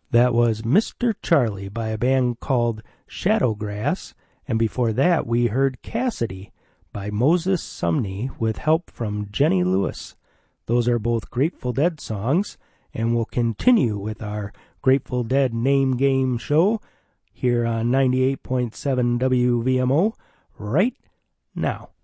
That was Mr. Charlie by a band called Shadowgrass, and before that we heard Cassidy by Moses Sumney with help from Jenny Lewis. Those are both Grateful Dead songs, and we'll continue with our Grateful Dead Name Game show here on 98.7 WVMO right now.